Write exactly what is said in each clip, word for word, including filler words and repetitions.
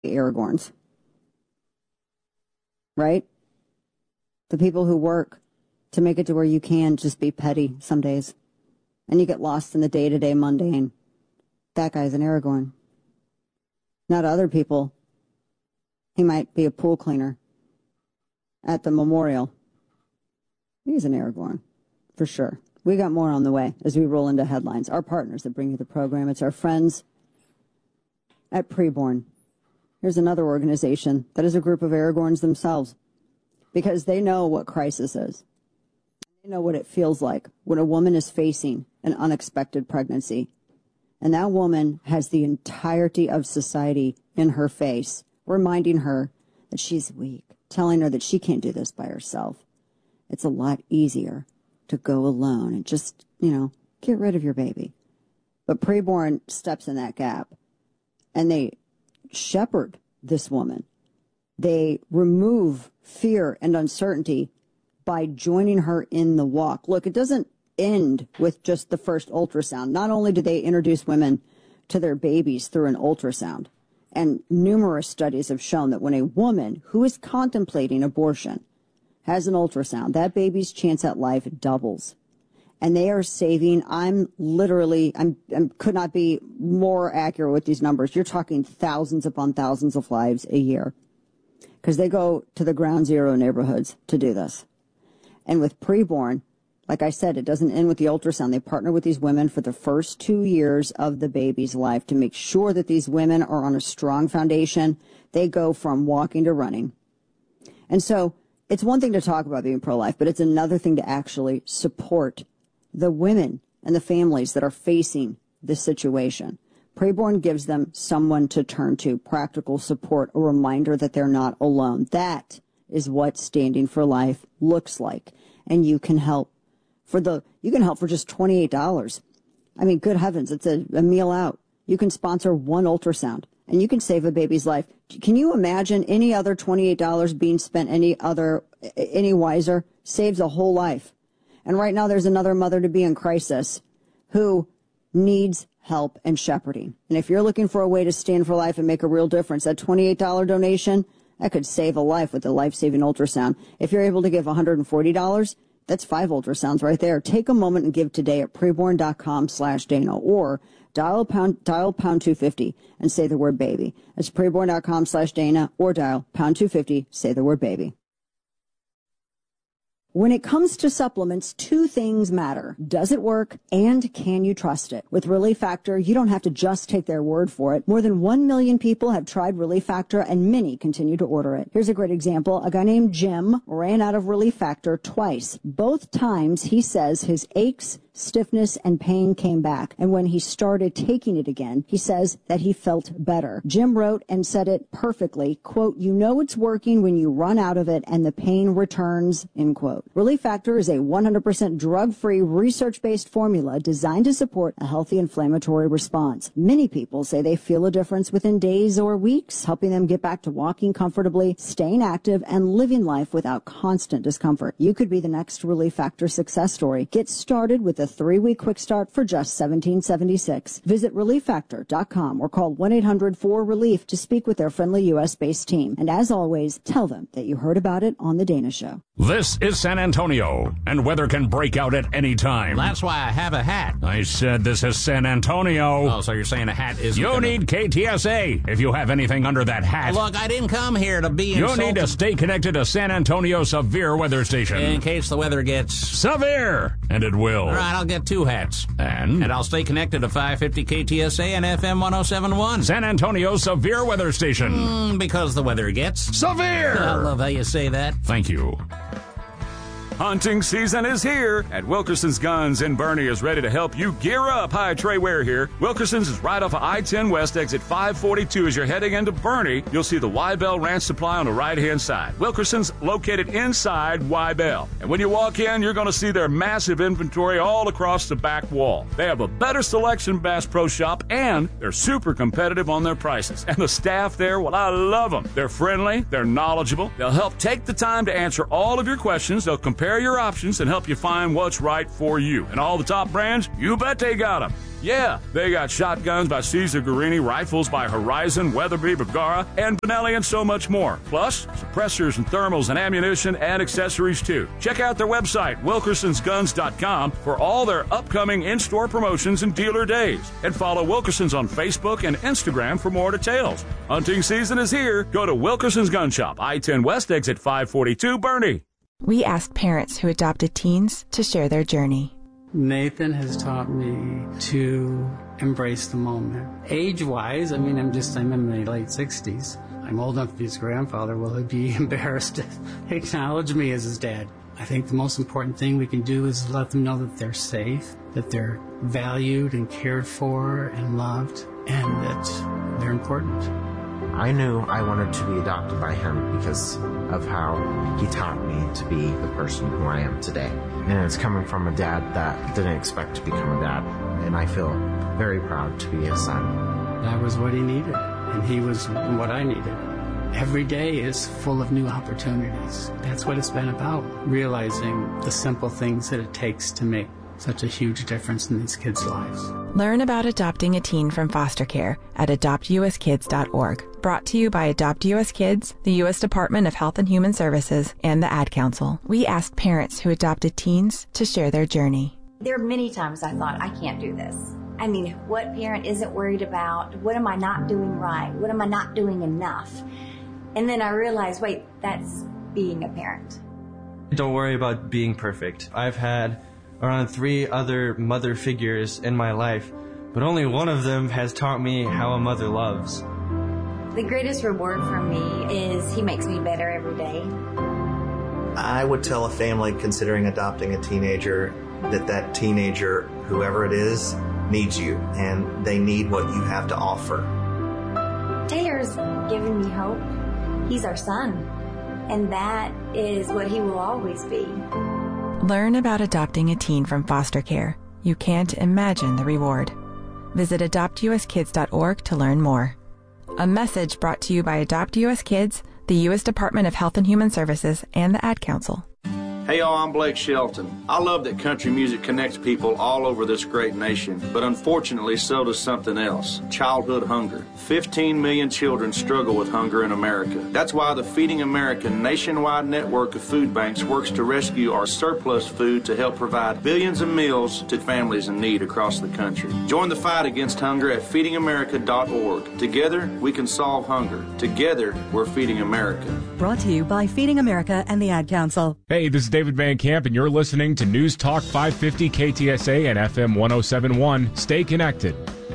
Aragorns. Right? The people who work to make it to where you can just be petty some days. And you get lost in the day-to-day mundane. That guy's an Aragorn. Not other people. He might be a pool cleaner at the memorial. He's an Aragorn, for sure. We got more on the way as we roll into headlines. Our partners that bring you the program. It's our friends at Preborn. Here's another organization that is a group of Aragorns themselves, because they know what crisis is. They know what it feels like when a woman is facing an unexpected pregnancy. And that woman has the entirety of society in her face, reminding her that she's weak, telling her that she can't do this by herself. It's a lot easier to go alone and just, you know, get rid of your baby. But Preborn steps in that gap, and they shepherd this woman. They remove fear and uncertainty by joining her in the walk. Look, it doesn't end with just the first ultrasound. Not only do they introduce women to their babies through an ultrasound, and numerous studies have shown that when a woman who is contemplating abortion has an ultrasound, that baby's chance at life doubles. And they are saving, I'm literally, I'm, I could not be more accurate with these numbers. You're talking thousands upon thousands of lives a year, because they go to the ground zero neighborhoods to do this. And with Preborn, like I said, it doesn't end with the ultrasound. They partner with these women for the first two years of the baby's life to make sure that these women are on a strong foundation. They go from walking to running. And so it's one thing to talk about being pro-life, but it's another thing to actually support the women and the families that are facing this situation. Preborn gives them someone to turn to, practical support, a reminder that they're not alone. That is what Standing for Life looks like. And you can help for the, you can help for just twenty-eight dollars. I mean, good heavens, it's a, a meal out. You can sponsor one ultrasound and you can save a baby's life. Can you imagine any other twenty-eight dollars being spent any other, any wiser? Saves a whole life. And right now there's another mother to be in crisis who needs help and shepherding. And if you're looking for a way to stand for life and make a real difference, that twenty-eight dollars donation, that could save a life with a life-saving ultrasound. If you're able to give one hundred forty dollars, that's five ultrasounds right there. Take a moment and give today at preborn.com slash Dana, or dial pound, dial pound two fifty and say the word baby. That's preborn.com slash Dana, or dial pound two fifty, say the word baby. When it comes to supplements, two things matter. Does it work, and can you trust it? With Relief Factor, you don't have to just take their word for it. More than one million people have tried Relief Factor, and many continue to order it. Here's a great example. A guy named Jim ran out of Relief Factor twice. Both times, he says his aches, stiffness, and pain came back. And when he started taking it again, he says that he felt better. Jim wrote and said it perfectly, quote, "You know it's working when you run out of it and the pain returns," end quote. Relief Factor is a one hundred percent drug-free, research-based formula designed to support a healthy inflammatory response. Many people say they feel a difference within days or weeks, helping them get back to walking comfortably, staying active, and living life without constant discomfort. You could be the next Relief Factor success story. Get started with a three-week quick start for just seventeen dollars and seventy-six cents. Visit relief factor dot com or call one eight hundred four relief to speak with their friendly U S based team. And as always, tell them that you heard about it on The Dana Show. This is San Antonio, and weather can break out at any time. That's why I have a hat. I said this is San Antonio. Oh, so you're saying a hat is... You gonna... need K T S A if you have anything under that hat. Look, I didn't come here to be You insulted. need to stay connected to San Antonio Severe Weather Station. In case the weather gets... Severe! And it will. All right, I'll get two hats. And? And I'll stay connected to five fifty K T S A and F M one oh seven point one. San Antonio Severe Weather Station. Mm, because the weather gets... Severe! I love how you say that. Thank you. Hunting season is here, and Wilkerson's Guns in Bernie is ready to help you gear up. Hi, Trey Ware here. Wilkerson's is right off of I ten West, exit five forty-two. As you're heading into Bernie, you'll see the Y-Bell Ranch Supply on the right-hand side. Wilkerson's located inside Y-Bell. And when you walk in, you're going to see their massive inventory all across the back wall. They have a better selection Bass Pro Shop, and they're super competitive on their prices. And the staff there, well, I love them. They're friendly, they're knowledgeable. They'll help take the time to answer all of your questions. They'll compare your options and help you find what's right for you. And all the top brands, you bet they got them. Yeah, they got shotguns by Caesar Guerini, rifles by Horizon, Weatherby, Bergara, and Benelli, and so much more. Plus, suppressors and thermals and ammunition and accessories too. Check out their website, wilkersons guns dot com, for all their upcoming in-store promotions and dealer days. And follow Wilkersons on Facebook and Instagram for more details. Hunting season is here. Go to Wilkersons Gun Shop, I ten West, exit five forty-two, Bernie. We asked parents who adopted teens to share their journey. Nathan has taught me to embrace the moment. Age-wise, I mean, I'm just, I'm in my late sixties. I'm old enough to be his grandfather. Will he be embarrassed to acknowledge me as his dad? I think the most important thing we can do is let them know that they're safe, that they're valued and cared for and loved, and that they're important. I knew I wanted to be adopted by him because of how he taught me to be the person who I am today. And it's coming from a dad that didn't expect to become a dad. And I feel very proud to be his son. That was what he needed, and he was what I needed. Every day is full of new opportunities. That's what it's been about, realizing the simple things that it takes to make such a huge difference in these kids' lives. Learn about adopting a teen from foster care at adopt u s kids dot org. Brought to you by Adopt U S Kids, the U S Department of Health and Human Services, and the Ad Council. We asked parents who adopted teens to share their journey. There are many times I thought, I can't do this. I mean, what parent isn't worried about? What am I not doing right? What am I not doing enough? And then I realized, wait, that's being a parent. Don't worry about being perfect. I've had around three other mother figures in my life, but only one of them has taught me how a mother loves. The greatest reward for me is he makes me better every day. I would tell a family considering adopting a teenager that that teenager, whoever it is, needs you, and they need what you have to offer. Taylor's given me hope. He's our son, and that is what he will always be. Learn about adopting a teen from foster care. You can't imagine the reward. Visit adopt u s kids dot org to learn more. A message brought to you by Adopt U S Kids, the U S Department of Health and Human Services, and the Ad Council. Hey y'all, I'm Blake Shelton. I love that country music connects people all over this great nation, but unfortunately so does something else, childhood hunger. fifteen million children struggle with hunger in America. That's why the Feeding America nationwide network of food banks works to rescue our surplus food to help provide billions of meals to families in need across the country. Join the fight against hunger at feeding america dot org. Together, we can solve hunger. Together, we're Feeding America. Brought to you by Feeding America and the Ad Council. Hey, this is David Van Camp, and you're listening to News Talk five fifty K T S A and F M one oh seven point one. Stay connected.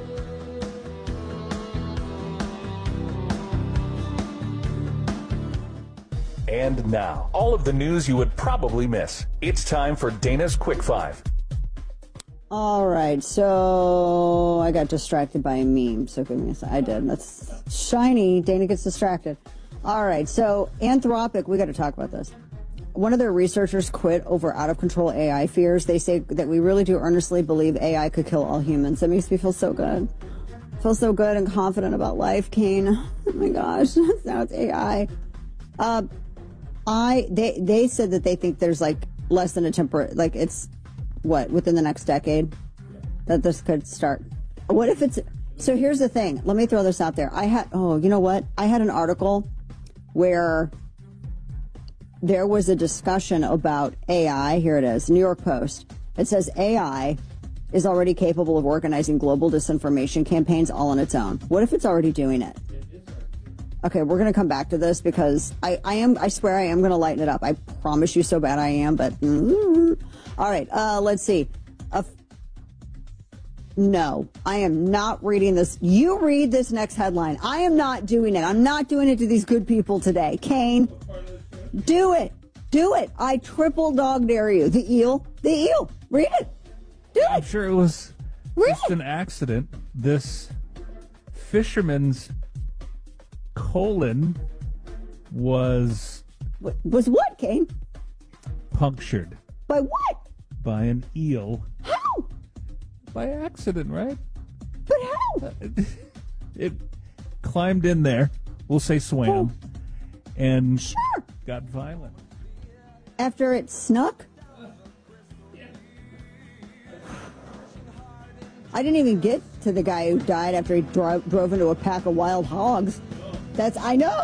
And now, all of the news you would probably miss. It's time for Dana's Quick Five. All right, so I got distracted by a meme, so give me a second. I did. That's shiny. Dana gets distracted. All right, so Anthropic, we got to talk about this. One of their researchers quit over out-of-control A I fears. They say that we really do earnestly believe A I could kill all humans. That makes me feel so good. I feel so good and confident about life, Kane. Oh, my gosh. Now it's A I. Uh, I they they said that they think there's, like, less than a temper... Like, it's, what, within the next decade that this could start. What if it's... So here's the thing. Let me throw this out there. I had... Oh, you know what? I had an article where... There was a discussion about A I. Here it is, New York Post. It says A I is already capable of organizing global disinformation campaigns all on its own. What if it's already doing it? Okay, we're going to come back to this because I, I am, I swear I am going to lighten it up. I promise you so bad I am, but... Mm, all right, uh, let's see. Uh, no, I am not reading this. You read this next headline. I am not doing it. I'm not doing it to these good people today. Kane... Do it. Do it. I triple dog dare you. The eel. The eel. Read it. Do it. I'm sure it was Read just it. an accident. This fisherman's colon was... What, was what, Kane? Punctured. By what? By an eel. How? By accident, right? But how? It climbed in there. We'll say swam. Oh. And... Sure. Got violent. After it snuck? I didn't even get to the guy who died after he dro- drove into a pack of wild hogs. That's, I know.